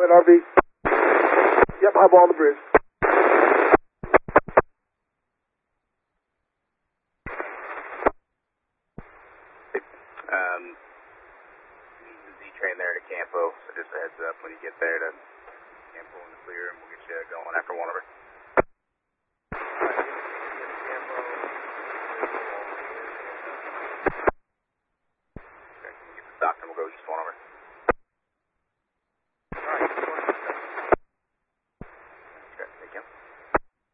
that RV. Yep, highball on the bridge. Z-train there to Campo, so just a heads up when you get there to Campo in the clear, and we'll get you going after one of her. Okay, when you get to Stockton, we'll go just one of